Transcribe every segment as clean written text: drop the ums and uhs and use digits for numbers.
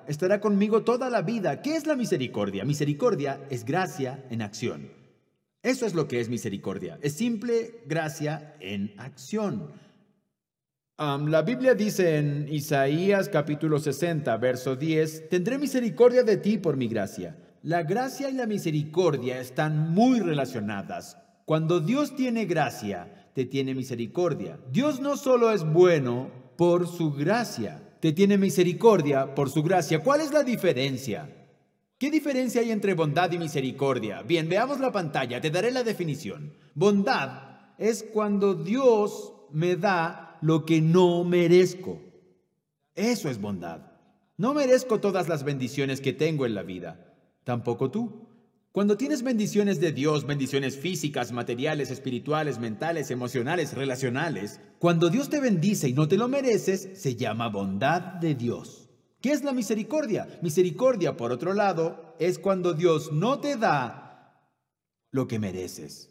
estará conmigo toda la vida. ¿Qué es la misericordia? Misericordia es gracia en acción. Eso es lo que es misericordia. Es simple gracia en acción. La Biblia dice en Isaías capítulo 60, verso 10, tendré misericordia de ti por mi gracia. La gracia y la misericordia están muy relacionadas. Cuando Dios tiene gracia, te tiene misericordia. Dios no solo es bueno por su gracia, te tiene misericordia por su gracia. ¿Cuál es la diferencia? ¿Qué diferencia hay entre bondad y misericordia? Bien, veamos la pantalla, te daré la definición. Bondad es cuando Dios me da lo que no merezco. Eso es bondad. No merezco todas las bendiciones que tengo en la vida. Tampoco tú. Cuando tienes bendiciones de Dios, bendiciones físicas, materiales, espirituales, mentales, emocionales, relacionales, cuando Dios te bendice y no te lo mereces, se llama bondad de Dios. ¿Qué es la misericordia? Misericordia, por otro lado, es cuando Dios no te da lo que mereces.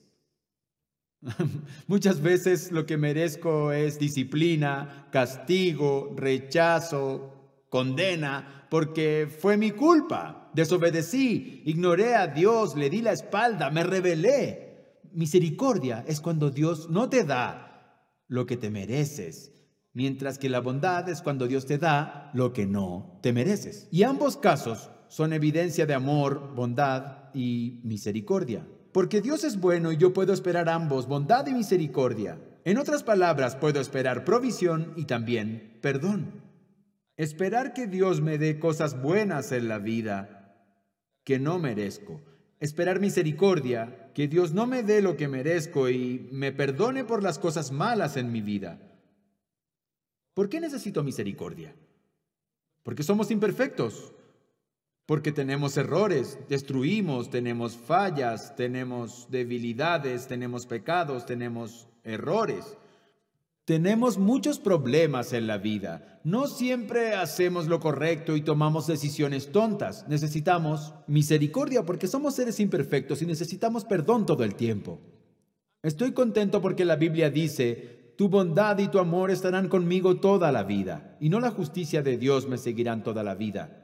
Muchas veces lo que merezco es disciplina, castigo, rechazo, condena, porque fue mi culpa. Desobedecí, ignoré a Dios, le di la espalda, me rebelé. Misericordia es cuando Dios no te da lo que te mereces, mientras que la bondad es cuando Dios te da lo que no te mereces. Y ambos casos son evidencia de amor, bondad y misericordia. Porque Dios es bueno y yo puedo esperar ambos, bondad y misericordia. En otras palabras, puedo esperar provisión y también perdón. Esperar que Dios me dé cosas buenas en la vida que no merezco. Esperar misericordia, que Dios no me dé lo que merezco y me perdone por las cosas malas en mi vida. ¿Por qué necesito misericordia? Porque somos imperfectos. Porque tenemos errores, destruimos, tenemos fallas, tenemos debilidades, tenemos pecados, tenemos errores. Tenemos muchos problemas en la vida. No siempre hacemos lo correcto y tomamos decisiones tontas. Necesitamos misericordia porque somos seres imperfectos y necesitamos perdón todo el tiempo. Estoy contento porque la Biblia dice, tu bondad y tu amor estarán conmigo toda la vida, y no la justicia de Dios me seguirán toda la vida.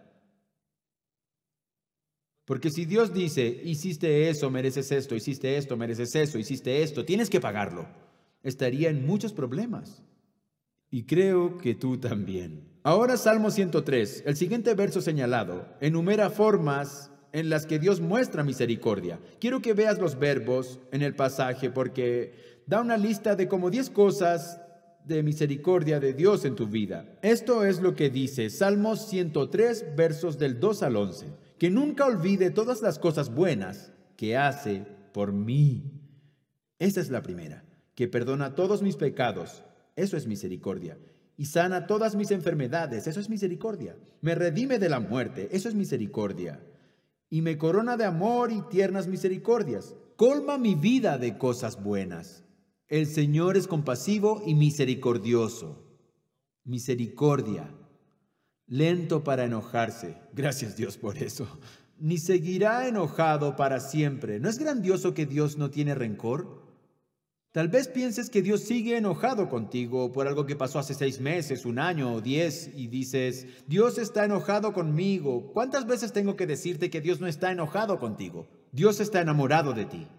Porque si Dios dice, hiciste eso, mereces esto, hiciste esto, mereces eso, hiciste esto, tienes que pagarlo, estaría en muchos problemas. Y creo que tú también. Ahora Salmo 103, el siguiente verso señalado, enumera formas en las que Dios muestra misericordia. Quiero que veas los verbos en el pasaje porque da una lista de como 10 cosas de misericordia de Dios en tu vida. Esto es lo que dice Salmo 103, versos del 2 al 11. Que nunca olvide todas las cosas buenas que hace por mí. Esa es la primera, que perdona todos mis pecados. Eso es misericordia. Y sana todas mis enfermedades. Eso es misericordia. Me redime de la muerte. Eso es misericordia. Y me corona de amor y tiernas misericordias. Colma mi vida de cosas buenas. El Señor es compasivo y misericordioso. Misericordia. Lento para enojarse. Gracias Dios por eso. Ni seguirá enojado para siempre. ¿No es grandioso que Dios no tiene rencor? Tal vez pienses que Dios sigue enojado contigo por algo que pasó hace 6 meses, 1 año o 10 y dices, Dios está enojado conmigo. ¿Cuántas veces tengo que decirte que Dios no está enojado contigo? Dios está enamorado de ti.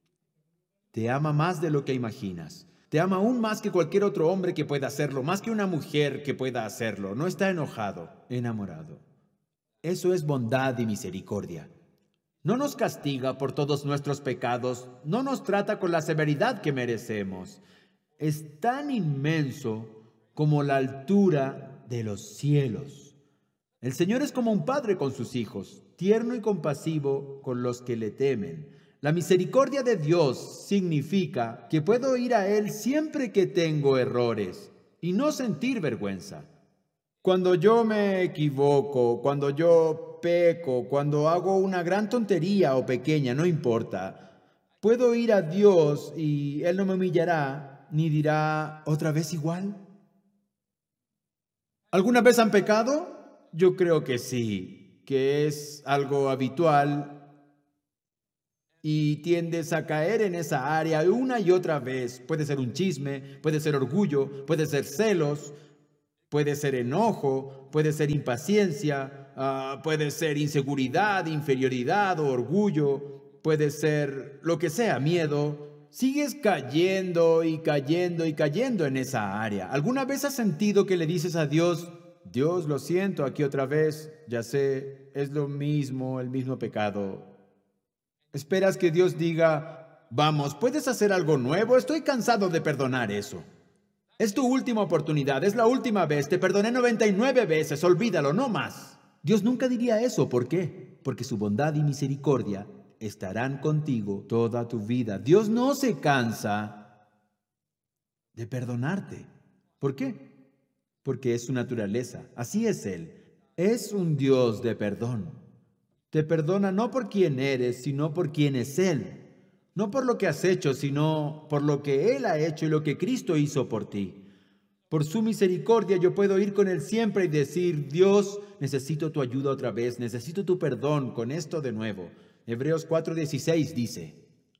Te ama más de lo que imaginas. Te ama aún más que cualquier otro hombre que pueda hacerlo, más que una mujer que pueda hacerlo. No está enojado, enamorado. Eso es bondad y misericordia. No nos castiga por todos nuestros pecados, no nos trata con la severidad que merecemos. Es tan inmenso como la altura de los cielos. El Señor es como un padre con sus hijos, tierno y compasivo con los que le temen. La misericordia de Dios significa que puedo ir a Él siempre que tengo errores y no sentir vergüenza. Cuando yo me equivoco, cuando yo peco, cuando hago una gran tontería o pequeña, no importa, puedo ir a Dios y Él no me humillará ni dirá otra vez igual. ¿Alguna vez han pecado? Yo creo que sí, que es algo habitual y tiendes a caer en esa área una y otra vez. Puede ser un chisme, puede ser orgullo, puede ser celos, puede ser enojo, puede ser impaciencia, puede ser inseguridad, inferioridad o orgullo, puede ser lo que sea, miedo. Sigues cayendo y cayendo y cayendo en esa área. ¿Alguna vez has sentido que le dices a Dios, Dios, lo siento, aquí otra vez, ya sé, es lo mismo, el mismo pecado? Esperas que Dios diga, vamos, ¿puedes hacer algo nuevo? Estoy cansado de perdonar eso. Es tu última oportunidad, es la última vez, te perdoné 99 veces, olvídalo, no más. Dios nunca diría eso, ¿por qué? Porque su bondad y misericordia estarán contigo toda tu vida. Dios no se cansa de perdonarte. ¿Por qué? Porque es su naturaleza, así es Él. Es un Dios de perdón. Te perdona no por quién eres, sino por quién es Él. No por lo que has hecho, sino por lo que Él ha hecho y lo que Cristo hizo por ti. Por su misericordia yo puedo ir con Él siempre y decir, Dios, necesito tu ayuda otra vez, necesito tu perdón con esto de nuevo. Hebreos 4:16 dice,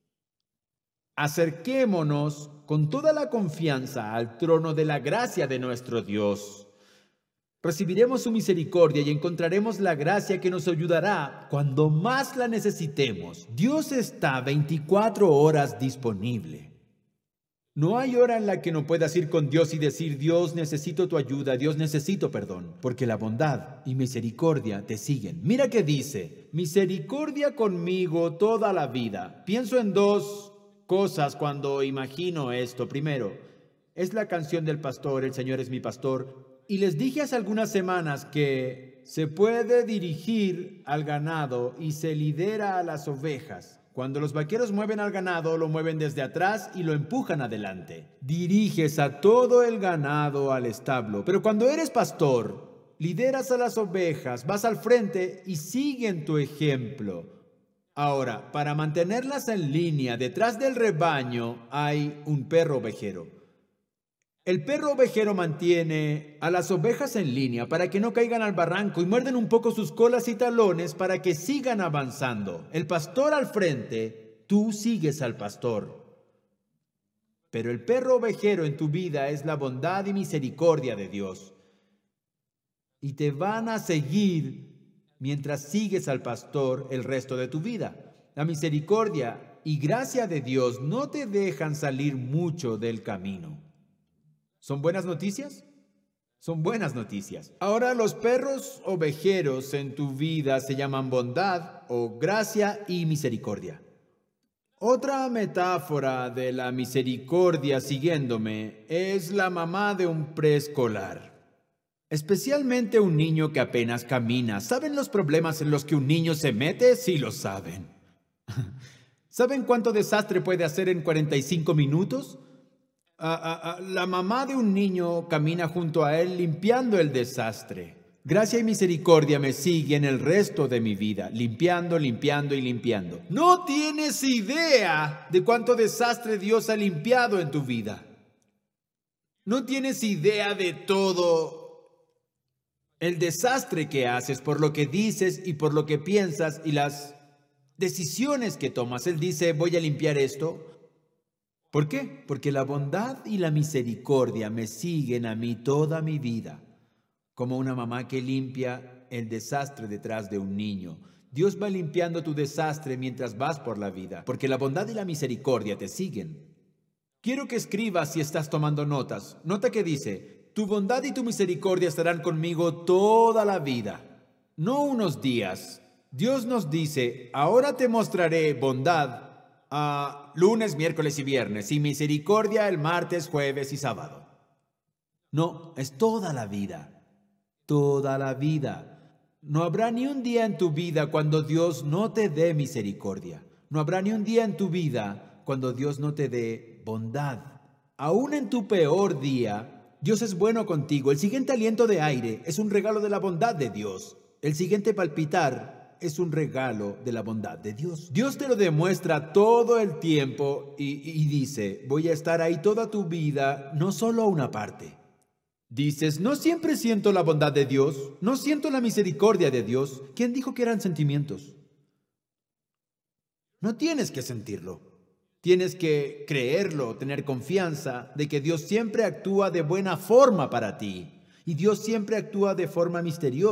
acerquémonos con toda la confianza al trono de la gracia de nuestro Dios. Recibiremos su misericordia y encontraremos la gracia que nos ayudará cuando más la necesitemos. Dios está 24 horas disponible. No hay hora en la que no puedas ir con Dios y decir, Dios, necesito tu ayuda, Dios, necesito perdón, porque la bondad y misericordia te siguen. Mira que dice, misericordia conmigo toda la vida. Pienso en dos cosas cuando imagino esto. Primero, es la canción del pastor, El Señor es mi pastor. Y les dije hace algunas semanas que se puede dirigir al ganado y se lidera a las ovejas. Cuando los vaqueros mueven al ganado, lo mueven desde atrás y lo empujan adelante. Diriges a todo el ganado al establo. Pero cuando eres pastor, lideras a las ovejas, vas al frente y siguen tu ejemplo. Ahora, para mantenerlas en línea detrás del rebaño hay un perro ovejero. El perro ovejero mantiene a las ovejas en línea para que no caigan al barranco y muerden un poco sus colas y talones para que sigan avanzando. El pastor al frente, tú sigues al pastor. Pero el perro ovejero en tu vida es la bondad y misericordia de Dios. Y te van a seguir mientras sigues al pastor el resto de tu vida. La misericordia y gracia de Dios no te dejan salir mucho del camino. ¿Son buenas noticias? Son buenas noticias. Ahora los perros ovejeros en tu vida se llaman bondad o gracia y misericordia. Otra metáfora de la misericordia siguiéndome es la mamá de un preescolar. Especialmente un niño que apenas camina. ¿Saben los problemas en los que un niño se mete? Sí lo saben. ¿Saben cuánto desastre puede hacer en 45 minutos? La mamá de un niño camina junto a él limpiando el desastre. Gracia y misericordia me siguen el resto de mi vida, limpiando, limpiando y limpiando. No tienes idea de cuánto desastre Dios ha limpiado en tu vida. No tienes idea de todo el desastre que haces por lo que dices y por lo que piensas y las decisiones que tomas. Él dice, voy a limpiar esto. ¿Por qué? Porque la bondad y la misericordia me siguen a mí toda mi vida, como una mamá que limpia el desastre detrás de un niño. Dios va limpiando tu desastre mientras vas por la vida, porque la bondad y la misericordia te siguen. Quiero que escribas si estás tomando notas. Nota que dice, tu bondad y tu misericordia estarán conmigo toda la vida, no unos días. Dios nos dice, ahora te mostraré bondad lunes, miércoles y viernes, y misericordia el martes, jueves y sábado. No, es toda la vida, toda la vida. No habrá ni un día en tu vida cuando Dios no te dé misericordia. No habrá ni un día en tu vida cuando Dios no te dé bondad. Aún en tu peor día, Dios es bueno contigo. El siguiente aliento de aire es un regalo de la bondad de Dios. El siguiente palpitar es un regalo de la bondad de Dios. Dios te lo demuestra todo el tiempo y dice, voy a estar ahí toda tu vida, no solo una parte. Dices, no siempre siento la bondad de Dios, no siento la misericordia de Dios. ¿Quién dijo que eran sentimientos? No tienes que sentirlo. Tienes que creerlo, tener confianza de que Dios siempre actúa de buena forma para ti. Y Dios siempre actúa de forma misteriosa.